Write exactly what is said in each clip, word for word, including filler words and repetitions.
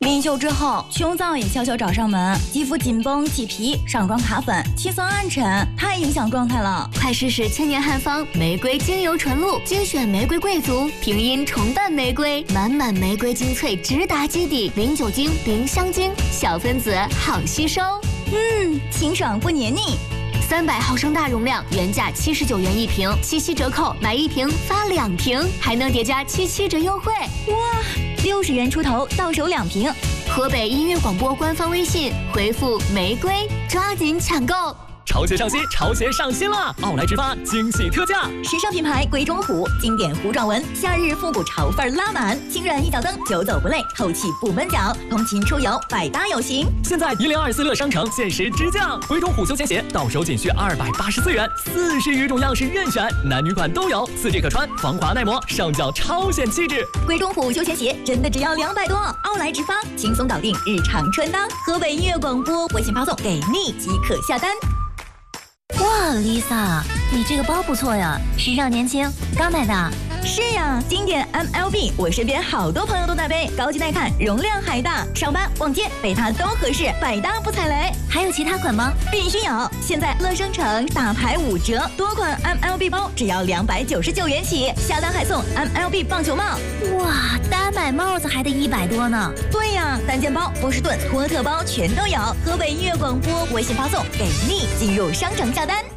临休之后，穷早也悄悄找上门，肌肤紧绷起皮，上妆卡粉，气色暗沉，太影响状态了。 快试试千年汉方玫瑰精油纯露，精选玫瑰贵族，平阴重瓣玫瑰，满满玫瑰精粹直达基底，零酒精，零香精，小分子好吸收。 嗯，清爽不黏腻。 三百毫升大容量，原价七十九元一瓶，七夕折扣买一瓶发两瓶，还能叠加七七折优惠。 哇，六十元出头到手两瓶。 河北音乐广播官方微信回复玫瑰，抓紧抢购。 潮鞋上新，潮鞋上新了！奥莱直发惊喜特价， 时尚品牌鬼冢虎，经典糊状纹，夏日复古潮范拉满，轻软一脚蹬，久走不累，透气不闷脚，通勤出游百搭有型。 现在一零二四乐商城限时直降，鬼冢虎休闲鞋到手仅需二百八十四元，四十余种样式任选，男女款都有，四季可穿，防滑耐磨，上脚超显气质。 鬼冢虎休闲鞋真的只要两百多，奥莱直发轻松搞定日常穿搭。河北音乐广播微信发送给你即可下单。 哇 ，Lisa， 你这个包不错呀，时尚年轻，刚买的。 是呀，经典 M L B， 我身边好多朋友都在背，高级耐看，容量还大，上班逛街背它都合适，百搭不踩雷。 还有其他款吗？ 必须有！现在乐商城大牌五折，多款 M L B 包只要两百九十九元起，下单还送 M L B 棒球帽。 哇，单买帽子还得一百多呢。 对呀，单肩包、波士顿、托特包全都有。河北音乐广播微信发送给你，进入商城下单。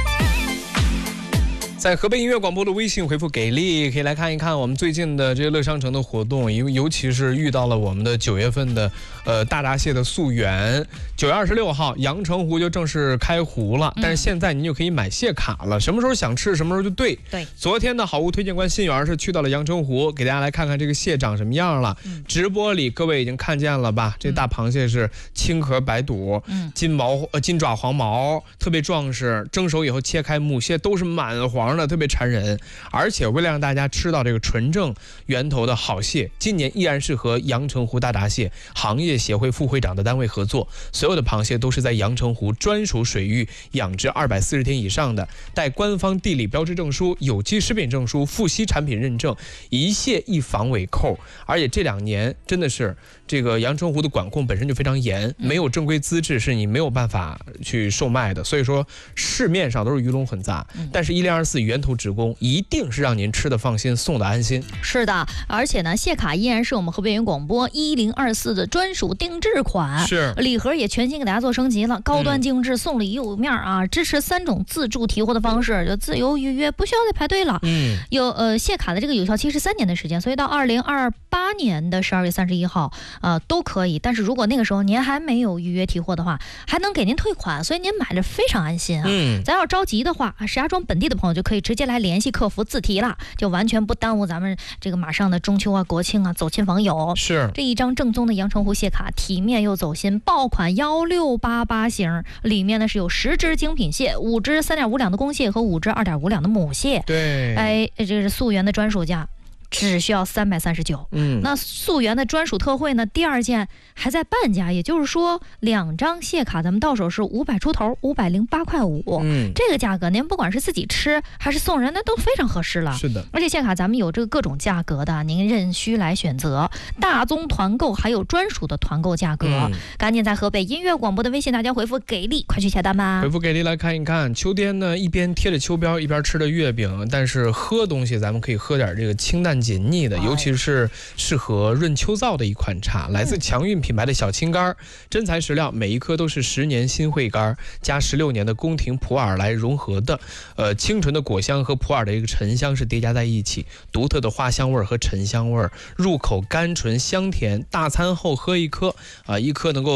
在河北音乐广播的微信回复给力，可以来看一看我们最近的这个乐商城的活动，因为尤其是遇到了我们的九月份的呃大闸蟹的溯源。九月二十六号，阳澄湖就正式开湖了，但是现在您就可以买蟹卡了，什么时候想吃什么时候就对。 对， 昨天的好物推荐官信源是去到了阳澄湖，给大家来看看这个蟹长什么样了。嗯、直播里各位已经看见了吧？这大螃蟹是青壳白肚，嗯，金毛呃金爪黄毛，特别壮实，蒸熟以后切开，母蟹都是满黄的，特别馋人。而且为了让大家吃到这个纯正源头的好蟹，今年依然是和阳澄湖大闸蟹行业协会副会长的单位合作，所有的螃蟹都是在阳澄湖专属水域养殖二百四十天以上的，带官方地理标志证书、有机食品证书、富硒产品认证，一蟹一防伪扣。而且这两年真的是这个阳澄湖的管控本身就非常严，没有正规资质是你没有办法去售卖的，所以说市面上都是鱼龙混杂。但是一零二四源头直供一定是让您吃的放心，送的安心。 是的，而且呢，蟹卡依然是我们河北音乐广播一零二四的专属定制款， 是礼盒也全新给大家做升级了，高端精致，送礼有面啊，支持三种自助提货的方式，就自由预约，不需要再排队了。嗯，有呃蟹卡的这个有效期是三年的时间，所以到二零二八年的十二月三十一号，呃都可以。但是如果那个时候您还没有预约提货的话，还能给您退款，所以您买着非常安心啊。嗯，咱要着急的话，石家庄本地的朋友就可以直接来联系客服自提了，就完全不耽误咱们这个马上的中秋啊、国庆啊走亲访友。 是这一张正宗的阳澄湖蟹卡，体面又走心，爆款幺六八八型，里面呢是有十只精品蟹，五只三点五两的公蟹和五只二点五两的母蟹。 对， 哎，这是溯源的专属价。只需要三百三十九，嗯，那溯源的专属特惠呢？第二件还在半价，也就是说，两张蟹卡咱们到手是五百出头，五百零八块五，嗯，这个价格您不管是自己吃还是送人，那都非常合适了。 是的， 而且蟹卡咱们有这个各种价格的，您任需来选择，大宗团购还有专属的团购价格，嗯、赶紧在河北音乐广播的微信大家回复给力，快去下单吧！ 回复给力来看一看，秋天呢一边贴着秋膘，一边吃着月饼，但是喝东西咱们可以喝点这个清淡紧腻的，尤其是适合润秋燥的一款茶，来自强韵品牌的小青柑，真材实料，每一颗都是十年新会柑加十六年的宫廷普洱来融合的，呃，清纯的果香和普洱的一个沉香是叠加在一起，独特的花香味和沉香味，入口甘醇香甜，大餐后喝一颗啊，一颗能够